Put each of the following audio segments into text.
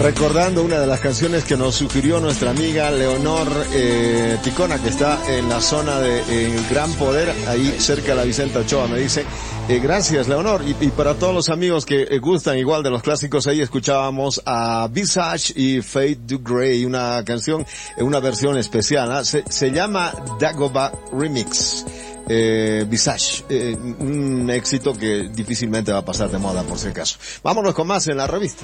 Recordando una de las canciones que nos sugirió nuestra amiga Leonor Ticona, que está en la zona de el Gran Poder, ahí cerca de la Vicenta Ochoa, me dice. Gracias, Leonor. Y para todos los amigos que gustan igual de los clásicos, ahí escuchábamos a Visage y Fade to Grey, una canción, una versión especial, ¿eh? Se llama Dagoba Remix. Visage, un éxito que difícilmente va a pasar de moda, por si acaso. Vámonos con más en la revista.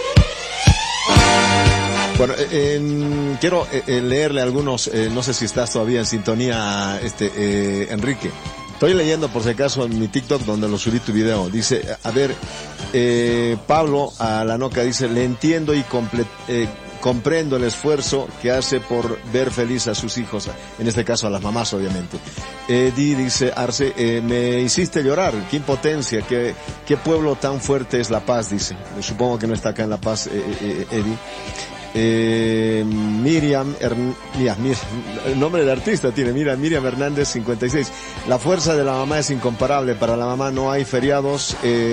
Bueno, quiero leerle algunos, no sé si estás todavía en sintonía, Enrique. Estoy leyendo por si acaso en mi TikTok donde lo subí tu video. Dice, a ver, Pablo Alanoca dice, le entiendo y comprendo el esfuerzo que hace por ver feliz a sus hijos, en este caso a las mamás obviamente. Dice Arce, me hiciste llorar, qué impotencia, qué pueblo tan fuerte es La Paz, dice. Supongo que no está acá en La Paz, Eddie. Miriam, el nombre del artista tiene, Miriam Hernández 56. La fuerza de la mamá es incomparable, para la mamá no hay feriados,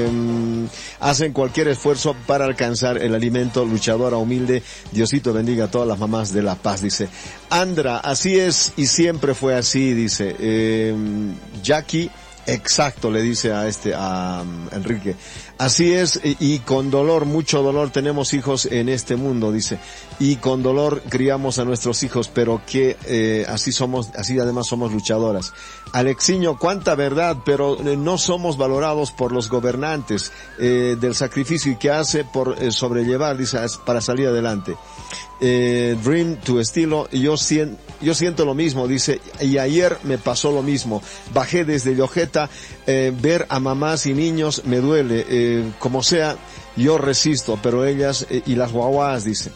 hacen cualquier esfuerzo para alcanzar el alimento, luchadora, humilde, Diosito bendiga a todas las mamás de La Paz, dice. Andra, así es y siempre fue así, dice. Jackie, exacto, le dice a Enrique. Así es, y con dolor, mucho dolor, tenemos hijos en este mundo, dice. Y con dolor criamos a nuestros hijos, pero que así además somos luchadoras. Alexiño, cuánta verdad, pero no somos valorados por los gobernantes, del sacrificio y que hace por sobrellevar, dice, para salir adelante. Dream, tu estilo, yo siento lo mismo, dice, y ayer me pasó lo mismo, bajé desde Llojeta, ver a mamás y niños me duele, como sea, yo resisto, pero ellas, y las guaguas, dice.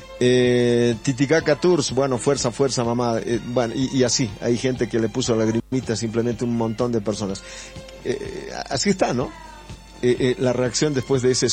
Titicaca Tours, bueno, fuerza mamá, bueno, y así, hay gente que le puso lagrimita, simplemente un montón de personas. Así está, ¿no? La reacción después de ese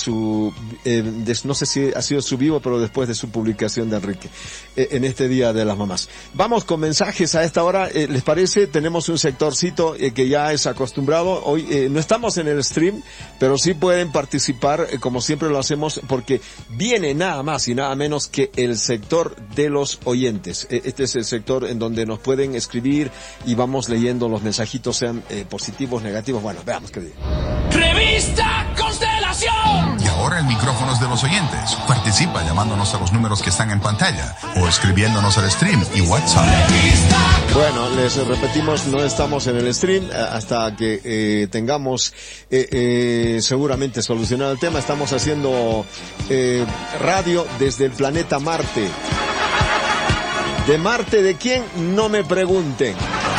no sé si ha sido su vivo, pero después de su publicación de Enrique, en este Día de las Mamás. Vamos con mensajes a esta hora, ¿les parece? Tenemos un sectorcito que ya es acostumbrado. Hoy no estamos en el stream, pero sí pueden participar, como siempre lo hacemos, porque viene nada más y nada menos que el sector de los oyentes. Este es el sector en donde nos pueden escribir y vamos leyendo los mensajitos, sean positivos, negativos. Bueno, veamos qué dice. ¡Revista Constelación! Y ahora el micrófono es de los oyentes. Participa llamándonos a los números que están en pantalla o escribiéndonos al stream y WhatsApp. Bueno, les repetimos, no estamos en el stream hasta que tengamos seguramente solucionado el tema. Estamos haciendo radio desde el planeta Marte. ¿De Marte de quién? No me pregunten.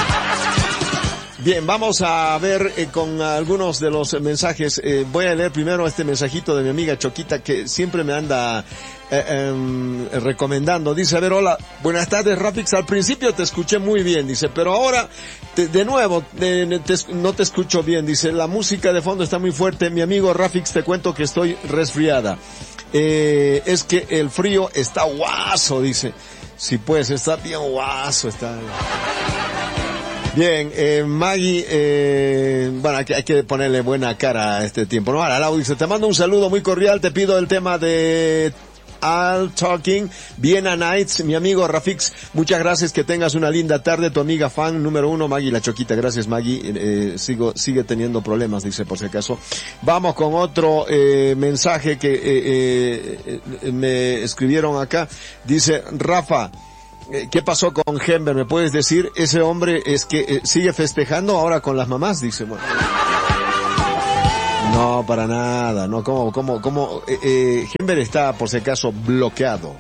Bien, vamos a ver con algunos de los mensajes. Voy a leer primero este mensajito de mi amiga Choquita, que siempre me anda recomendando. Dice, a ver, hola, buenas tardes, Rafix. Al principio te escuché muy bien, dice, pero ahora de nuevo no te escucho bien. Dice, la música de fondo está muy fuerte. Mi amigo Rafix, te cuento que estoy resfriada. Es que el frío está guaso, dice. Sí, pues, está bien guaso, está... Bien, Maggie, bueno, hay que ponerle buena cara a este tiempo. No, Lau dice, te mando un saludo muy cordial, te pido el tema de All Talking, Vienna Nights, mi amigo Rafix, muchas gracias, que tengas una linda tarde, tu amiga fan número 1, Maggie la Choquita, gracias Maggie, sigue teniendo problemas, dice, por si acaso. Vamos con otro mensaje que me escribieron acá, dice, Rafa, ¿qué pasó con Hember? ¿Me puedes decir? Ese hombre es que sigue festejando ahora con las mamás, dice. Bueno. No, para nada, no, ¿cómo? Hember está, por si acaso, bloqueado.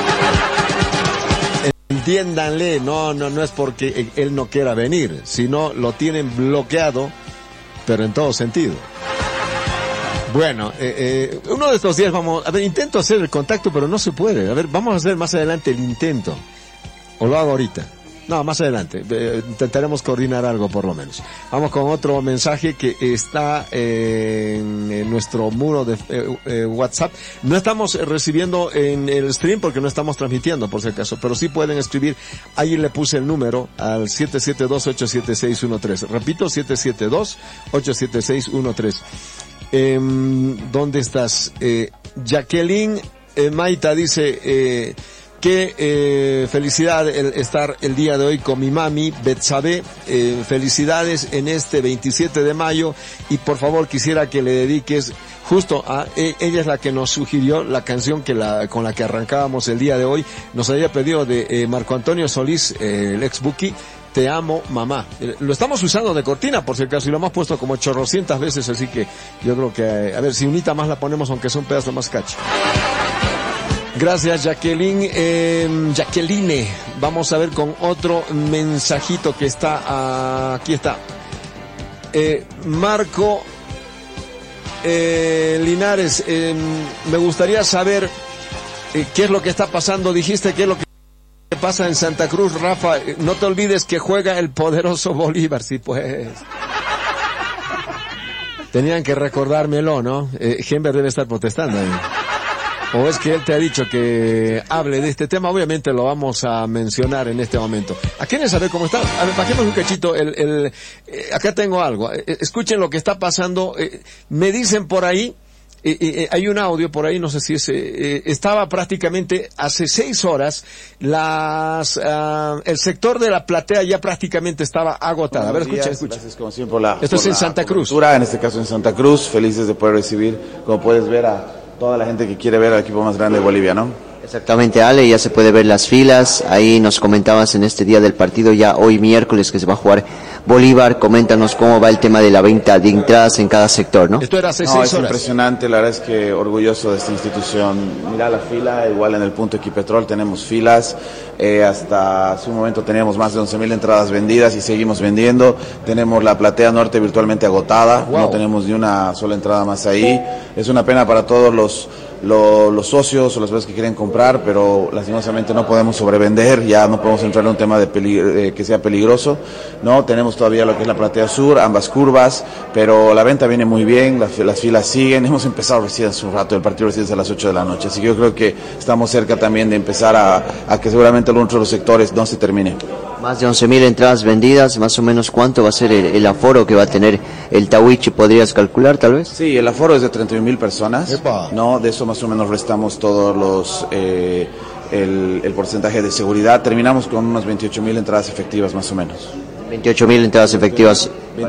Entiéndanle, no es porque él no quiera venir, sino lo tienen bloqueado, pero en todo sentido. Bueno, uno de estos días vamos, a ver, intento hacer el contacto, pero no se puede. A ver, vamos a hacer más adelante el intento. ¿O lo hago ahorita? No, más adelante. Intentaremos coordinar algo por lo menos. Vamos con otro mensaje que está en nuestro muro de WhatsApp. No estamos recibiendo en el stream porque no estamos transmitiendo, por si acaso, pero sí pueden escribir. Ahí le puse el número al 772-87613. Repito, 772-87613. ¿Dónde estás? Jacqueline Maita dice, qué felicidad el estar el día de hoy con mi mami, Betsabe. Felicidades en este 27 de mayo y por favor quisiera que le dediques justo a ella es la que nos sugirió la canción con la que arrancábamos el día de hoy. Nos había pedido de Marco Antonio Solís, el ex Buki, Te amo, mamá. Lo estamos usando de cortina, por si acaso, y lo hemos puesto como 800 veces, así que yo creo que, a ver, si unita más la ponemos, aunque sea un pedazo más cacho. Gracias, Jacqueline. Jacqueline, vamos a ver con otro mensajito que está, aquí está. Marco Linares, me gustaría saber qué es lo que está pasando. Dijiste qué es lo que pasa en Santa Cruz, Rafa. No te olvides que juega el poderoso Bolívar. Sí, pues. Tenían que recordármelo, ¿no? Gember debe estar protestando ahí. ¿O es que él te ha dicho que hable de este tema? Obviamente lo vamos a mencionar en este momento. ¿A quiénes saber cómo está? A ver, bajemos un cachito. Acá tengo algo. Escuchen lo que está pasando. Me dicen por ahí, hay un audio por ahí, no sé si es, estaba prácticamente hace 6 horas, el sector de la platea ya prácticamente estaba agotado. A ver, escucha. Gracias como siempre Esto es en Santa Cruz. En este caso en Santa Cruz, felices de poder recibir, como puedes ver, a toda la gente que quiere ver al equipo más grande de Bolivia, ¿no? Exactamente, Ale, ya se puede ver las filas. Ahí nos comentabas en este día del partido, ya hoy miércoles que se va a jugar Bolívar. Coméntanos cómo va el tema de la venta de entradas en cada sector, ¿no? Esto era hace 6 horas. Es impresionante, la verdad es que orgulloso de esta institución. Mira la fila, igual en el punto Equipetrol tenemos filas. Hasta hace un momento teníamos más de 11.000 entradas vendidas y seguimos vendiendo. Tenemos la platea norte virtualmente agotada. Wow. No tenemos ni una sola entrada más ahí. Es una pena para todos los socios o las personas que quieren comprar, pero lastimosamente no podemos sobrevender, ya no podemos entrar en un tema de que sea peligroso, ¿no? Tenemos todavía lo que es la platea sur, ambas curvas, pero la venta viene muy bien, las filas siguen. Hemos empezado recién hace un rato, el partido recién es a las 8 de la noche, así que yo creo que estamos cerca también de empezar a que seguramente algunos de los sectores no se termine. Más de 11.000 entradas vendidas, más o menos ¿cuánto va a ser el aforo que va a tener el Tahuichi? ¿Podrías calcular tal vez? Sí, el aforo es de 31.000 personas. ¡Epa! No, de eso más o menos restamos todos los el porcentaje de seguridad. Terminamos con unas 28.000 entradas efectivas más o menos. 28.000 entradas efectivas.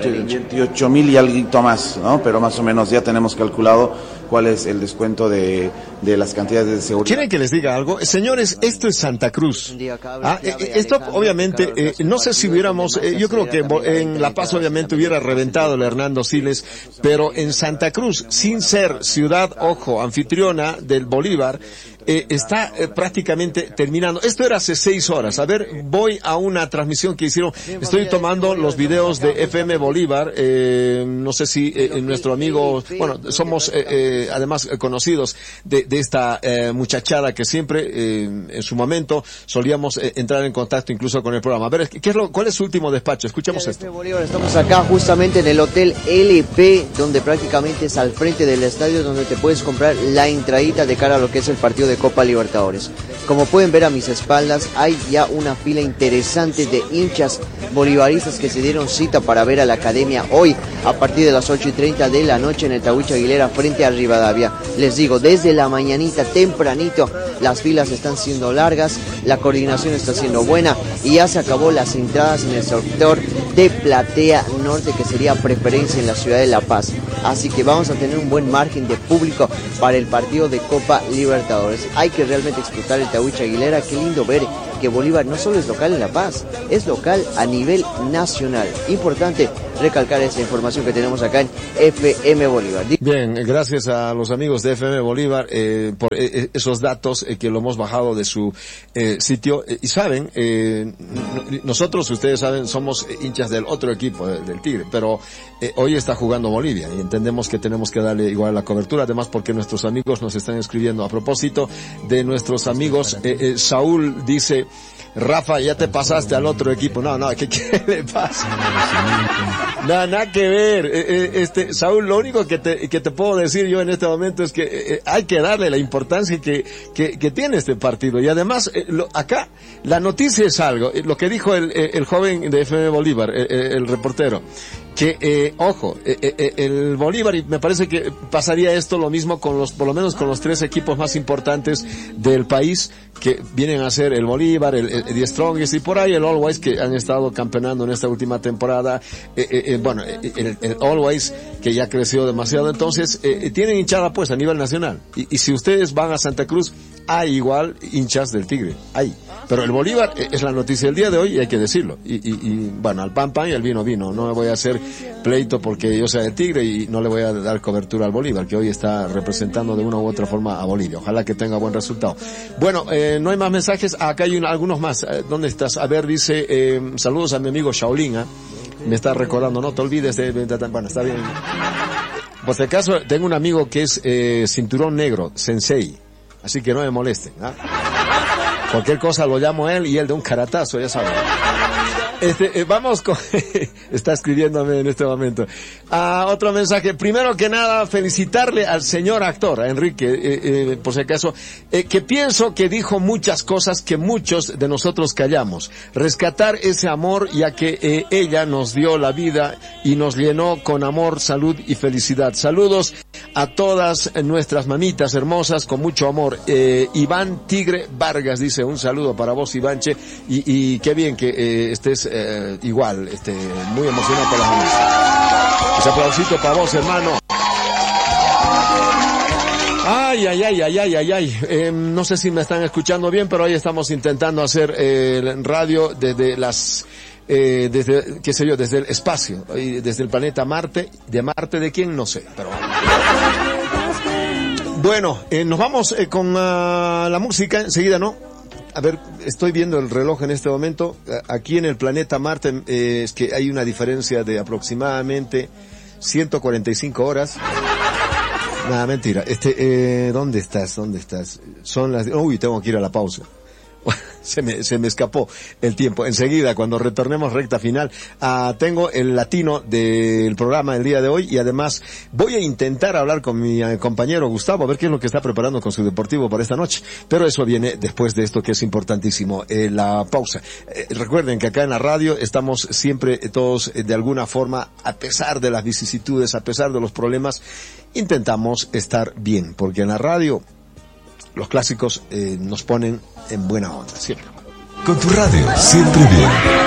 28.000 y algo más, ¿no? Pero más o menos ya tenemos calculado cuál es el descuento de las cantidades de seguridad. ¿Quieren que les diga algo? Señores, esto es Santa Cruz. Esto obviamente, no sé si hubiéramos, yo creo que en La Paz obviamente hubiera reventado el Hernando Siles, pero en Santa Cruz, sin ser ciudad, ojo, anfitriona del Bolívar, está prácticamente terminando. Esto era hace 6 horas. A ver, voy a una transmisión que hicieron. Estoy tomando los videos de FM Bolívar. No sé si nuestro amigo, bueno, somos además conocidos de esta muchachada que siempre en su momento solíamos entrar en contacto incluso con el programa. A ver, ¿cuál es su último despacho? Escuchemos esto. FM Bolívar, estamos acá justamente en el Hotel LP, donde prácticamente es al frente del estadio, donde te puedes comprar la entradita de cara a lo que es el partido de Copa Libertadores. Como pueden ver a mis espaldas, hay ya una fila interesante de hinchas bolivaristas que se dieron cita para ver a la academia hoy a partir de las 8:30 de la noche en el Tahuichi Aguilera frente a Rivadavia. Les digo, desde la mañanita tempranito las filas están siendo largas, la coordinación está siendo buena y ya se acabó las entradas en el sector de Platea Norte, que sería preferencia en la ciudad de La Paz. Así que vamos a tener un buen margen de público para el partido de Copa Libertadores. Hay que realmente explotar el Tahuichi Aguilera. Qué lindo ver que Bolívar no solo es local en La Paz, es local a nivel nacional. Importante recalcar esta información que tenemos acá en FM Bolívar. Bien, gracias a los amigos de FM Bolívar por esos datos que lo hemos bajado de su sitio. Y saben, nosotros, ustedes saben, somos hinchas del otro equipo, del Tigre, pero hoy está jugando Bolivia y entendemos que tenemos que darle igual la cobertura, además porque nuestros amigos nos están escribiendo. A propósito de nuestros amigos, Saúl dice: Rafa, ya te pasaste al otro equipo. No, ¿qué le pasa? Nada que ver. Saúl, lo único que te puedo decir yo en este momento es que hay que darle la importancia que tiene este partido. Y además, acá, la noticia es algo, lo que dijo el joven de FM Bolívar, el reportero. que, ojo, el Bolívar, y me parece que pasaría esto lo mismo con por lo menos con los 3 equipos más importantes del país, que vienen a ser el Bolívar, el The Strongest y por ahí el Always, que han estado campeonando en esta última temporada, bueno, el Always, que ya creció demasiado, entonces, tienen hinchada pues a nivel nacional, y si ustedes van a Santa Cruz, hay igual hinchas del Tigre, hay. Pero el Bolívar es la noticia del día de hoy y hay que decirlo. Y bueno, al pan pan y al vino vino. No me voy a hacer pleito porque yo sea del Tigre y no le voy a dar cobertura al Bolívar, que hoy está representando de una u otra forma a Bolivia. Ojalá que tenga buen resultado. Bueno, no hay más mensajes. Acá hay algunos más. ¿Dónde estás? A ver, dice, saludos a mi amigo Shaolin, ¿eh? Me está recordando, no te olvides de... Bueno, está bien. Por si acaso, tengo un amigo que es cinturón negro, sensei. Así que no me molesten, ¿ah? Cualquier cosa lo llamo a él y él de un caratazo, ya saben. Vamos con... Está escribiéndome en este momento. Otro mensaje. Primero que nada, felicitarle al señor actor, a Enrique, por si acaso, que pienso que dijo muchas cosas que muchos de nosotros callamos. Rescatar ese amor, ya que ella nos dio la vida y nos llenó con amor, salud y felicidad. Saludos a todas nuestras mamitas hermosas con mucho amor. Iván Tigre Vargas dice, un saludo para vos, Ivánche, y qué bien que estés igual, muy emocionado por las mamás. Ese aplausito para vos, hermano. Ay. No sé si me están escuchando bien, pero hoy estamos intentando hacer radio desde desde, qué sé yo, desde el espacio, desde el planeta Marte. ¿De Marte de quién? No sé, pero... Bueno, nos vamos con la música enseguida, ¿no? A ver, estoy viendo el reloj en este momento. Aquí en el planeta Marte es que hay una diferencia de aproximadamente 145 horas. Nada, mentira. ¿Dónde estás? Son las... Uy, tengo que ir a la pausa. Se me escapó el tiempo. Enseguida, cuando retornemos recta final, tengo el latino del programa el día de hoy y además voy a intentar hablar con mi compañero Gustavo a ver qué es lo que está preparando con su deportivo para esta noche. Pero eso viene después de esto que es importantísimo, la pausa. Recuerden que acá en la radio estamos siempre todos de alguna forma, a pesar de las vicisitudes, a pesar de los problemas, intentamos estar bien, porque en la radio los clásicos nos ponen en buena onda, siempre. Con tu radio, siempre bien.